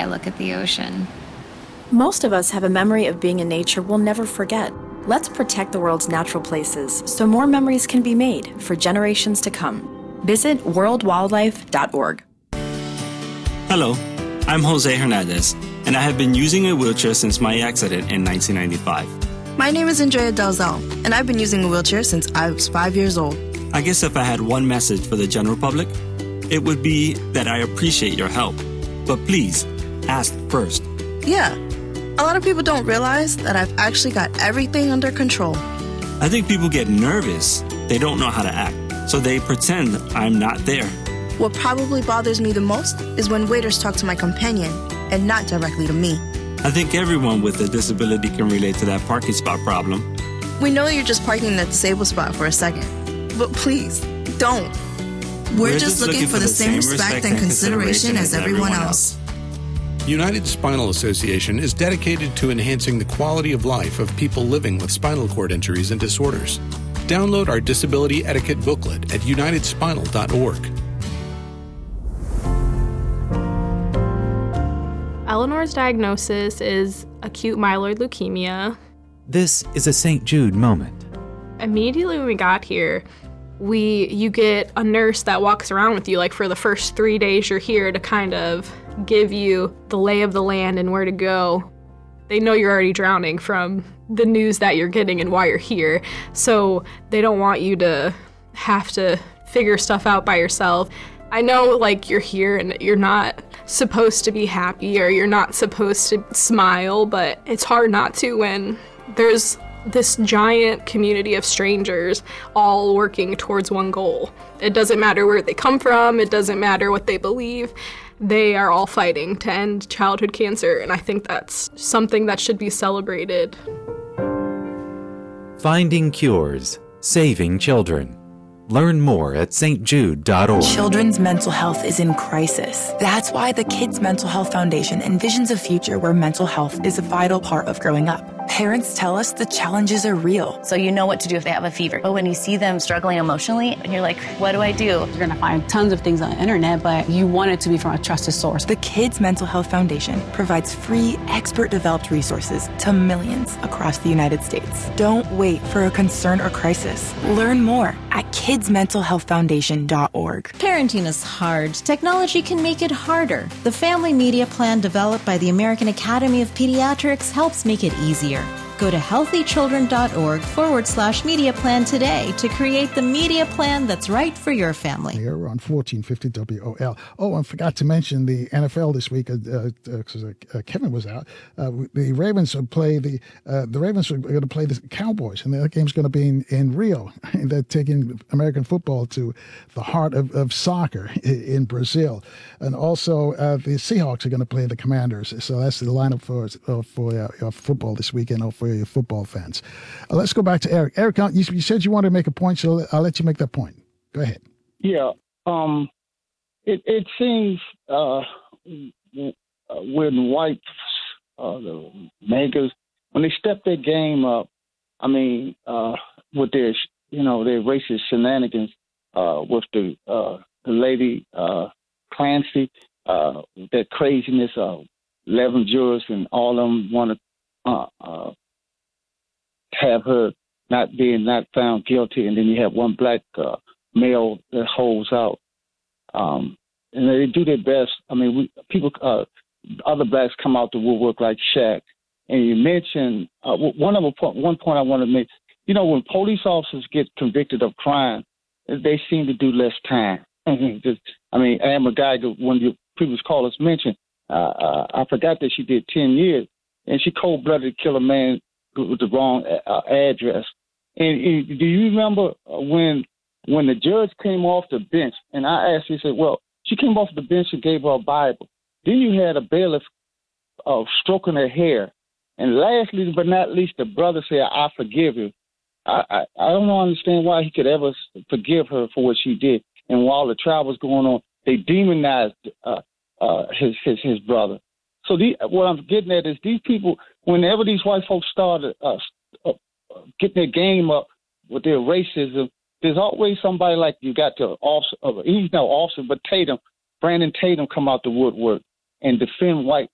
I look at the ocean. Most of us have a memory of being in nature we'll never forget. Let's protect the world's natural places so more memories can be made for generations to come. Visit worldwildlife.org. Hello, I'm Jose Hernandez, and I have been using a wheelchair since my accident in 1995. My name is Andrea Dalzell, and I've been using a wheelchair since I was 5 years old. I guess if I had one message for the general public, it would be that I appreciate your help. But please, ask first. Yeah, a lot of people don't realize that I've actually got everything under control. I think people get nervous. They don't know how to act, so they pretend I'm not there. What probably bothers me the most is when waiters talk to my companion and not directly to me. I think everyone with a disability can relate to that parking spot problem. We know you're just parking in that disabled spot for a second, but please, don't. We're just looking for the same respect and consideration as everyone else. United Spinal Association is dedicated to enhancing the quality of life of people living with spinal cord injuries and disorders. Download our disability etiquette booklet at unitedspinal.org. Eleanor's diagnosis is acute myeloid leukemia. This is a St. Jude moment. Immediately when we got here, you get a nurse that walks around with you like for the first 3 days you're here to kind of give you the lay of the land and where to go. They know you're already drowning from the news that you're getting and why you're here, so they don't want you to have to figure stuff out by yourself. I know like you're here and you're not supposed to be happy or you're not supposed to smile, but it's hard not to when there's this giant community of strangers all working towards one goal. It doesn't matter where they come from, it doesn't matter what they believe, they are all fighting to end childhood cancer, and I think that's something that should be celebrated. Finding cures, saving children. Learn more at stjude.org. Children's mental health is in crisis. That's why the Kids Mental Health Foundation envisions a future where mental health is a vital part of growing up. Parents tell us the challenges are real. So you know what to do if they have a fever. But when you see them struggling emotionally, and you're like, what do I do? You're going to find tons of things on the internet, but you want it to be from a trusted source. The Kids Mental Health Foundation provides free, expert-developed resources to millions across the United States. Don't wait for a concern or crisis. Learn more at kidsmentalhealthfoundation.org. Parenting is hard. Technology can make it harder. The Family Media Plan developed by the American Academy of Pediatrics helps make it easier. Go to healthychildren.org/media plan today to create the media plan that's right for your family. Here on 1450 WOL. Oh, I forgot to mention the NFL this week because Kevin was out. The Ravens would play the Ravens are going to play the Cowboys, and that game's going to be in Rio. They're taking American football to the heart of soccer in Brazil, and also the Seahawks are going to play the Commanders. So that's the lineup for football this weekend. For your football fans. Let's go back to Eric. Eric, you said you wanted to make a point, so I'll let you make that point. Go ahead. Yeah. It seems when white the makers, when they step their game up, I mean, with their racist shenanigans with the lady Clancy, that craziness of 11 jurors and all of them want to have her not found guilty, and then you have one black male that holds out, and they do their best. I mean, other blacks come out the woodwork like Shaq. And you mentioned one point I want to make. When police officers get convicted of crime, they seem to do less time. Anne McGuire, one of your previous callers mentioned, I forgot that she did 10 years, and she cold-blooded killed a man with the wrong address. And do you remember when the judge came off the bench, and I asked her, he said, well, she came off the bench and gave her a Bible. Then you had a bailiff stroking her hair. And lastly, but not least, the brother said, I forgive you. I don't understand why he could ever forgive her for what she did. And while the trial was going on, they demonized his brother. So what I'm getting at is these people, whenever these white folks started getting their game up with their racism, there's always somebody like you got the officer, he's no officer, but Brandon Tatum come out the woodwork and defend white